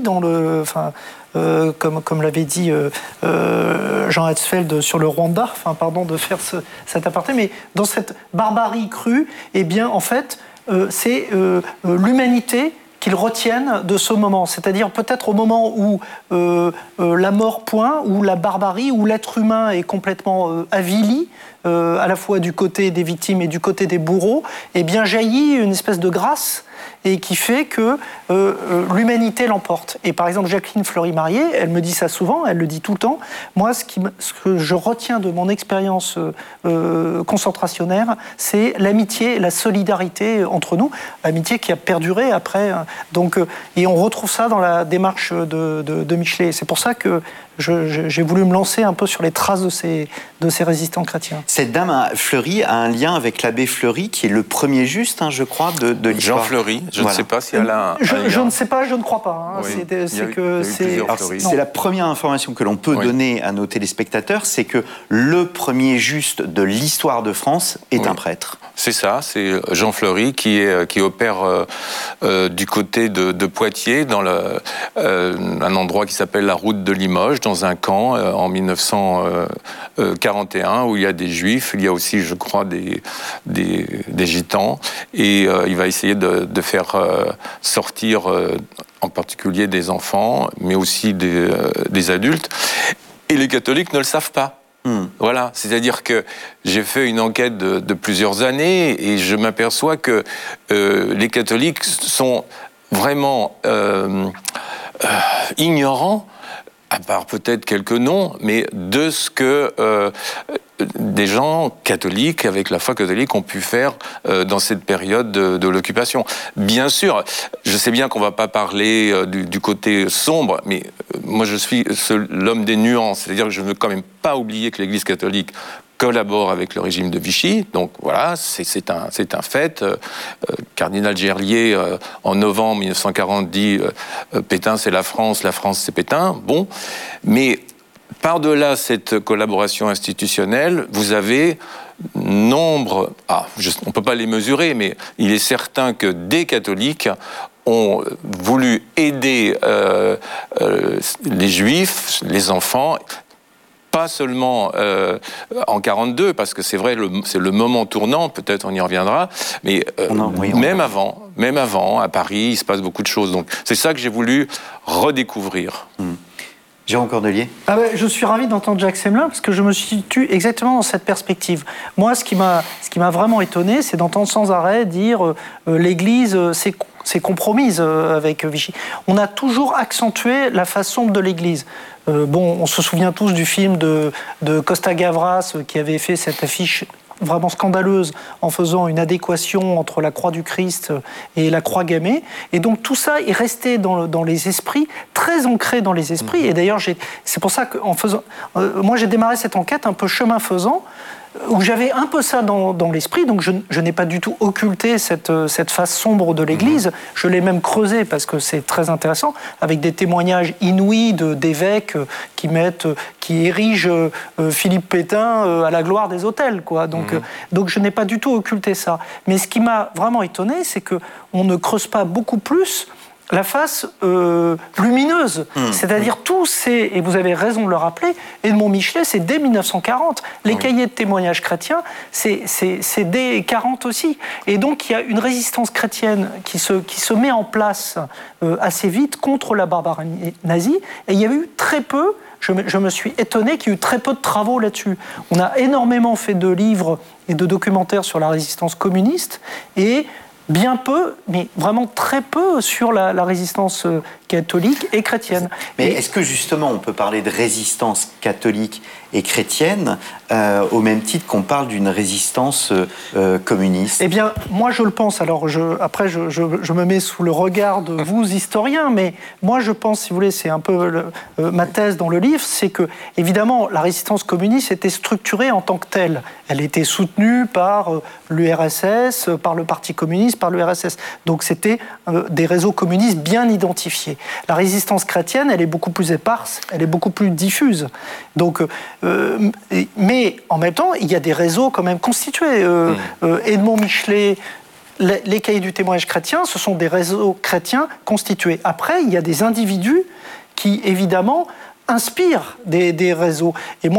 dans comme l'avait dit Jean Hetzfeld sur le Rwanda, pardon de faire cet aparté, mais dans cette barbarie crue, eh bien, en fait, c'est l'humanité qu'ils retiennent de ce moment. C'est-à-dire peut-être au moment où la mort pointe, où la barbarie, où l'être humain est complètement avili, à la fois du côté des victimes et du côté des bourreaux, eh bien jaillit une espèce de grâce et qui fait que l'humanité l'emporte. Et par exemple, Jacqueline Fleury-Marié, elle me dit ça souvent, elle le dit tout le temps. Moi, ce que je retiens de mon expérience concentrationnaire, c'est l'amitié, la solidarité entre nous, amitié qui a perduré après. Donc, et on retrouve ça dans la démarche de Michelet. C'est pour ça que j'ai voulu me lancer un peu sur les traces de ces résistants chrétiens. Cette dame Fleury a un lien avec l'abbé Fleury, qui est le premier juste, je crois, de l'histoire. Jean Fleury, je ne sais pas si elle a un lien. Je ne sais pas, je ne crois pas. Oui. C'est la première information que l'on peut donner à nos téléspectateurs, c'est que le premier juste de l'histoire de France est un prêtre. C'est ça, c'est Jean Fleury qui opère du côté de Poitiers, dans un endroit qui s'appelle la route de Limoges, dans un camp en 1941 où il y a des Juifs, il y a aussi, je crois, des Gitans, et il va essayer de faire sortir en particulier des enfants, mais aussi des adultes. Et les catholiques ne le savent pas. Voilà, c'est-à-dire que j'ai fait une enquête de plusieurs années et je m'aperçois que les catholiques sont vraiment ignorants, à part peut-être quelques noms, mais de ce que des gens catholiques, avec la foi catholique, ont pu faire dans cette période de l'occupation. Bien sûr, je sais bien qu'on ne va pas parler du côté sombre, mais moi je suis l'homme des nuances, c'est-à-dire que je ne veux quand même pas oublier que l'Église catholique collabore avec le régime de Vichy, donc voilà, c'est un fait. Cardinal Gerlier, en novembre 1940, dit Pétain c'est la France c'est Pétain. Bon, mais par-delà cette collaboration institutionnelle, vous avez nombre, on ne peut pas les mesurer, mais il est certain que des catholiques ont voulu aider les Juifs, les enfants, pas seulement en 42, parce que c'est vrai, c'est le moment tournant, peut-être on y reviendra, mais même avant, à Paris, il se passe beaucoup de choses. Donc c'est ça que j'ai voulu redécouvrir. Jérôme Cordelier. Je suis ravi d'entendre Jacques Semelin, parce que je me situe exactement dans cette perspective. Moi, ce qui m'a vraiment étonné, c'est d'entendre sans arrêt dire l'Église s'est compromise avec Vichy. On a toujours accentué la face sombre de l'Église. On se souvient tous du film de Costa Gavras qui avait fait cette affiche vraiment scandaleuse en faisant une adéquation entre la croix du Christ et la croix gammée. Et donc tout ça est resté dans les esprits, très ancré dans les esprits. Et d'ailleurs, c'est pour ça que moi j'ai démarré cette enquête un peu chemin faisant, où j'avais un peu ça dans l'esprit, donc je n'ai pas du tout occulté cette face sombre de l'Église. Je l'ai même creusé parce que c'est très intéressant, avec des témoignages inouïs d'évêques qui érigent Philippe Pétain à la gloire des autels, quoi. Donc je n'ai pas du tout occulté ça. Mais ce qui m'a vraiment étonné, c'est qu'on ne creuse pas beaucoup plus la face lumineuse, c'est-à-dire et vous avez raison de le rappeler, Edmond Michelet, c'est dès 1940. Les cahiers de témoignages chrétiens, c'est dès 40 aussi. Et donc, il y a une résistance chrétienne qui se met en place assez vite contre la barbarie nazie. Et il y avait eu très peu, je me suis étonné qu'il y ait eu très peu de travaux là-dessus. On a énormément fait de livres et de documentaires sur la résistance communiste, et bien peu, mais vraiment très peu sur la résistance catholique et chrétienne. Mais est-ce que justement on peut parler de résistance catholique et chrétienne au même titre qu'on parle d'une résistance communiste ? Eh bien, moi je le pense. Alors après, je me mets sous le regard de vous, historiens, mais moi je pense, si vous voulez, c'est un peu ma thèse dans le livre, c'est que, évidemment, la résistance communiste était structurée en tant que telle. Elle était soutenue par l'URSS, par le Parti communiste, par l'URSS. Donc c'était des réseaux communistes bien identifiés. La résistance chrétienne, elle est beaucoup plus éparse, elle est beaucoup plus diffuse. Donc, mais en même temps, il y a des réseaux quand même constitués. Edmond Michelet, les cahiers du témoignage chrétien, ce sont des réseaux chrétiens constitués. Après, il y a des individus qui, évidemment, inspirent des réseaux. Et moi,